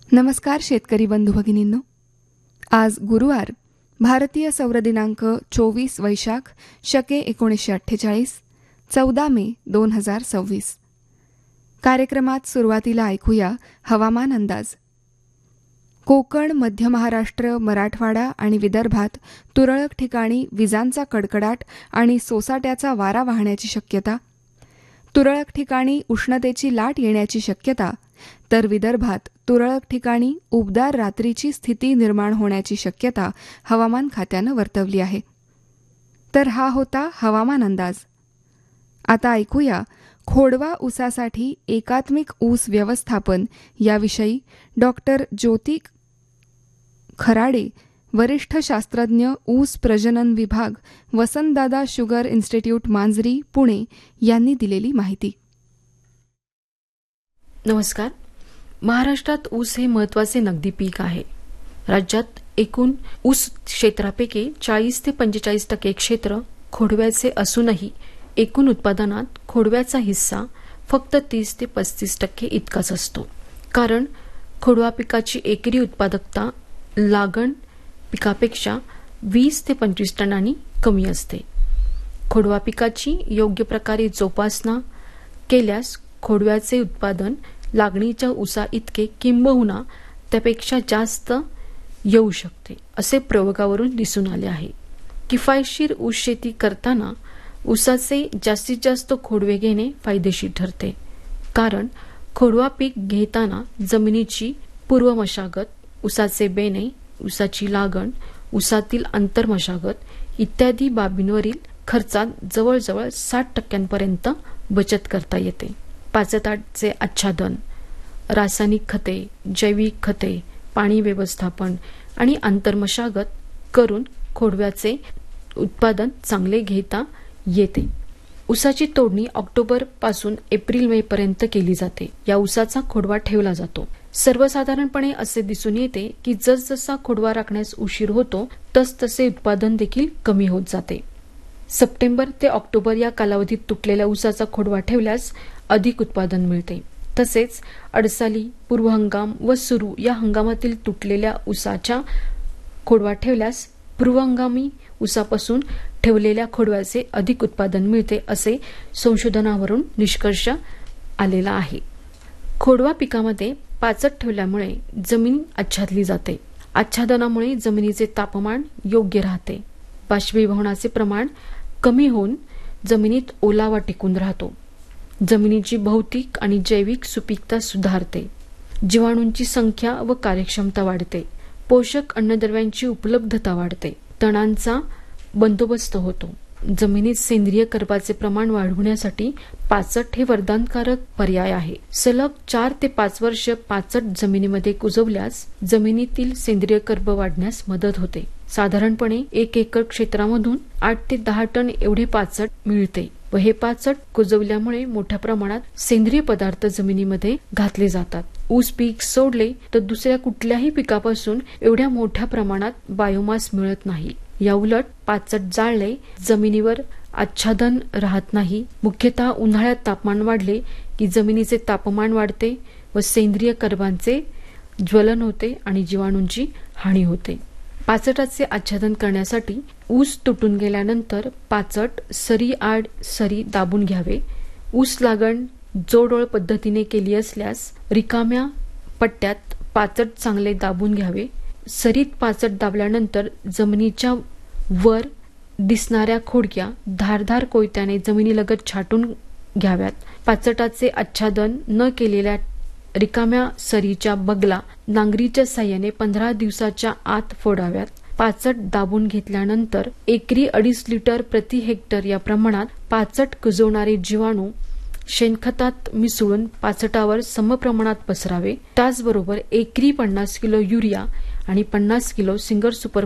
नमस्कार शेतकरी बंधू भगिनींनो. आज गुरुवार, भारतीय सौर दिनांक 24 वैशाख शके 1948, 14 मे 2026. कार्यक्रमात सुरुवातीला ऐकूया हवामान अंदाज. कोकण, मध्य महाराष्ट्र, मराठवाडा आणि विदर्भात तुरळक ठिकाणी विजांचा कडकडाट आणि सोसाट्याचा वारा वाहण्याची शक्यता. तुरळक ठिकाणी उष्णतेची लाट येण्याची शक्यता, तर विदर्भात तुरळक ठिकाणी उबदार रात्रीची स्थिती निर्माण होण्याची शक्यता हवामान खात्यानं वर्तवली आहे. तर हा होता हवामान अंदाज. आता ऐकूया खोडवा ऊसासाठी एकात्मिक ऊस व्यवस्थापन याविषयी डॉक्टर ज्योती खराडे, वरिष्ठ शास्त्रज्ञ, ऊस प्रजनन विभाग, वसंतदादा शुगर इन्स्टिट्यूट मांजरी, पुणे यांनी दिलेली माहिती. नमस्कार. महाराष्ट्रात ऊस हे महत्त्वाचे नगदी पीक आहे. राज्यात एकूण ऊस क्षेत्रापैकी 40 ते 45% क्षेत्र खोडव्याचे असूनही एकूण उत्पादनात खोडव्याचा हिस्सा फक्त 30 ते 35% इतकाच असतो. कारण खोडवा पिकाची एकरी उत्पादकता लागण पिकापेक्षा 20 ते 25 टनांनी कमी असते. खोडवा पिकाची योग्य प्रकारे जोपासना केल्यास खोडव्याचे उत्पादन लागणीच्या ऊसा इतके किंबहुना त्यापेक्षा जास्त येऊ शकते, असे प्रयोगावरून दिसून आले आहे. किफायतशीर ऊस शेती करताना ऊसाचे जास्तीत जास्त खोडवे घेणे फायदेशीर ठरते. कारण खोडवा पीक घेताना जमिनीची पूर्व मशागत, ऊसाचे बेणे, ऊसाची लागण, ऊसातील आंतर मशागत इत्यादी बाबींवरील खर्चात जवळजवळ 60% बचत करता येते. पाचटाचे आच्छादन, रासायनिक खते, जैविक खते, पाणी व्यवस्थापन आणि आंतरमशागत करून खोडव्याचे उत्पादन चांगले घेता येते. ऊसाची तोडणी ऑक्टोबर पासून एप्रिल मे पर्यंत केली जाते. या ऊसाचा खोडवा ठेवला जातो. सर्वसाधारणपणे असे दिसून येते की जसजसा खोडवा राखण्यास उशीर होतो तसतसे उत्पादन देखील कमी होत जाते. सप्टेंबर ते ऑक्टोबर या कालावधीत तुटलेल्या ऊसाचा खोडवा ठेवल्यास अधिक उत्पादन मिळते. तसेच अडसाली, पूर्व हंगाम व सुरू या हंगामातील तुटलेल्या ऊसाचा खोडवा ठेवल्यास पूर्व हंगामी ऊसापासून ठेवलेल्या खोडव्याचे अधिक उत्पादन मिळते, असे संशोधनावरून निष्कर्ष आलेला आहे. खोडवा पिकामध्ये पाचट ठेवल्यामुळे जमीन आच्छादली जाते. आच्छादनामुळे जमिनीचे तापमान योग्य राहते. बाष्पीभवनाचे प्रमाण कमी होऊन जमिनीत ओलावा टिकून राहतो. जमिनीची भौतिक आणि जैविक सुपीकता सुधारते. जीवाणूंची संख्या व कार्यक्षमता वाढते. पोषक अन्नद्रव्यांची उपलब्धता वाढते. तणांचा बंदोबस्त होतो. जमिनीत सेंद्रिय कर्बाचे प्रमाण वाढवण्यासाठी पाचट हे वरदानकारक पर्याय आहे. सलग 4 ते 5 वर्ष पाचट जमिनीमध्ये कुजवल्यास जमिनीतील सेंद्रिय कर्ब वाढण्यास मदत होते. साधारणपणे 1 एकर क्षेत्रामधून 8 ते 10 टन एवढे पाचट मिळते व हे पाचट कुजवल्यामुळे मोठ्या प्रमाणात सेंद्रिय पदार्थ जमिनीमध्ये घातले जातात. ऊस पीक सोडले तर दुसऱ्या कुठल्याही पिकापासून एवढ्या मोठ्या प्रमाणात बायोमास मिळत नाही. याउलट पाचट जाळले जमिनीवर आच्छादन राहत नाही. मुख्यतः उन्हाळ्यात तापमान वाढले की जमिनीचे तापमान वाढते व सेंद्रिय कर्बांचे ज्वलन होते आणि जीवाणूंची हानी होते. पाचटाचे आच्छादन करण्यासाठी ऊस तुटून गेल्यानंतर पाचट सरी आड सरी दाबून घ्यावे. ऊस लागण जोडोळ पद्धतीने केली असल्यास रिकाम्या पट्ट्यात पाचट चांगले दाबून घ्यावे. सरीत पाचट दाबल्यानंतर जमिनीच्या वर दिसणाऱ्या खोडक्या धारदार कोयत्याने जमिनीलगत छाटून घ्याव्यात. पाचटाचे आच्छादन न केलेल्या रिकाम्या सरीच्या बगला नांगरीच्या साहाय्याने 15 दिवसाच्या आत फोडाव्यात. पाचट दाबून घेतल्यानंतर एकरी 2.5 लिटर प्रति हेक्टर या प्रमाणात पाचट कुजवणारे जीवाणू शेणखतात मिसळून पाचटावर समप्रमाणात पसरावे. त्याचबरोबर एकरी 50 किलो युरिया आणि 50 किलो सिंगर सुपर